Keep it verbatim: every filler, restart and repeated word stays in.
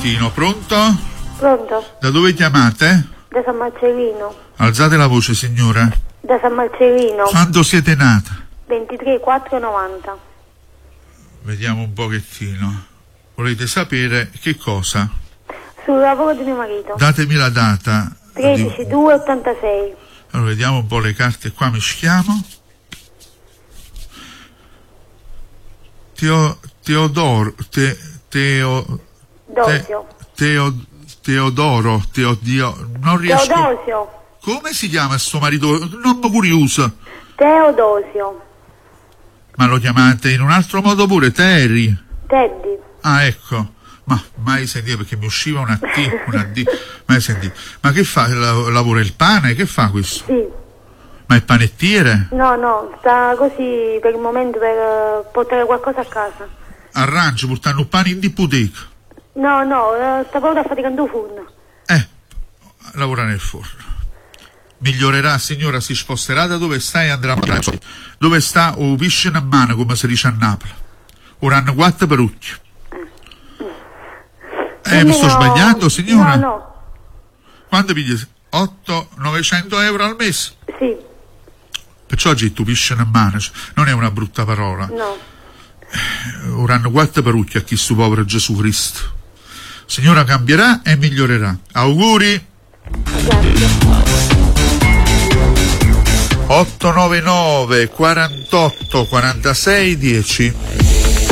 pochettino. Pronto? Pronto? Da dove chiamate? Da San Marcellino. Alzate la voce, signora. Da San Marcellino. Quando siete nata? ventitré quattro novanta. Vediamo un pochettino. Volete sapere che cosa? Sul lavoro di mio marito. Datemi la data. tredici due ottantasei. Allora, vediamo un po' le carte qua, mischiamo. Teo, Teodoro, te, Teo, Dosio. te, Teo, Teodoro, Teodio, non riesco. Teodosio. Come si chiama suo marito? Non mi curioso. Teodosio. Ma lo chiamate in un altro modo pure, Terry? Teddy. Ah, ecco. Ma mai sentito, perché mi usciva una T, una D, mai sentito. Ma che fa? La- Lavora il pane? Che fa questo? Sì. Ma è panettiere? No, no, sta così per il momento per eh, portare qualcosa a casa. Arrangia, portando un pane in di boutique. No, no, eh, sta proprio affaticando il forno. Eh, lavora nel forno. Migliorerà, signora, si sposterà da dove sta e andrà a Milano. Dove sta o piscina a mano, come si dice a Napoli. Ora hanno quattro perucchi. Eh, mi sto Nemmeno- sbagliando, signora? No, no, Quando pigli? otto novecento euro al mese? sì, Perciò oggi tu piscina a mano, cioè, non è una brutta parola. no. Ora hanno quattro perucchi a chi sto povero Gesù Cristo. Signora cambierà e migliorerà. Auguri. otto nove nove quarantotto quarantasei dieci.